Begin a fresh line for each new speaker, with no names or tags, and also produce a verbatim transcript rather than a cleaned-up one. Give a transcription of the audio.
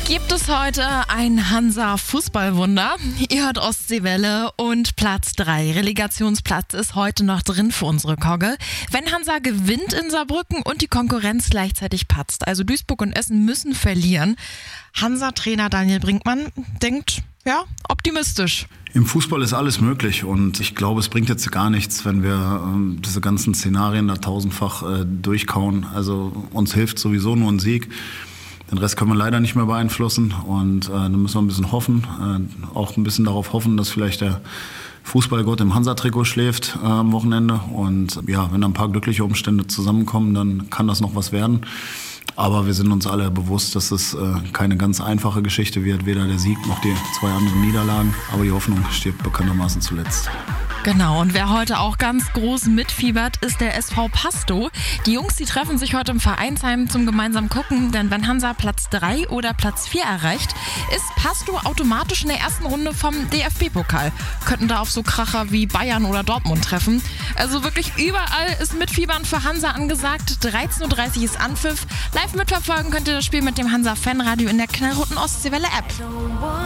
Gibt es heute ein Hansa-Fußballwunder? Ihr hört Ostseewelle und Platz drei. Relegationsplatz ist heute noch drin für unsere Kogge. Wenn Hansa gewinnt in Saarbrücken und die Konkurrenz gleichzeitig patzt. Also Duisburg und Essen müssen verlieren. Hansa-Trainer Daniel Brinkmann denkt, ja, optimistisch.
Im Fußball ist alles möglich und ich glaube, es bringt jetzt gar nichts, wenn wir ähm, diese ganzen Szenarien da tausendfach äh, durchkauen. Also uns hilft sowieso nur ein Sieg. Den Rest können wir leider nicht mehr beeinflussen und äh, da müssen wir ein bisschen hoffen, äh, auch ein bisschen darauf hoffen, dass vielleicht der Fußballgott im Hansa-Trikot schläft äh, am Wochenende. Und ja, wenn da ein paar glückliche Umstände zusammenkommen, dann kann das noch was werden. Aber wir sind uns alle bewusst, dass es äh, keine ganz einfache Geschichte wird, weder der Sieg noch die zwei anderen Niederlagen. Aber die Hoffnung stirbt bekanntermaßen zuletzt.
Genau, und wer heute auch ganz groß mitfiebert, ist der S V Pastow. Die Jungs, die treffen sich heute im Vereinsheim zum gemeinsamen Gucken, denn wenn Hansa Platz drei oder Platz vier erreicht, ist Pastow automatisch in der ersten Runde vom D F B-Pokal. Könnten da auf so Kracher wie Bayern oder Dortmund treffen. Also wirklich überall ist Mitfiebern für Hansa angesagt. dreizehn Uhr dreißig ist Anpfiff. Live mitverfolgen könnt ihr das Spiel mit dem Hansa-Fanradio in der knallroten Ostseewelle-App.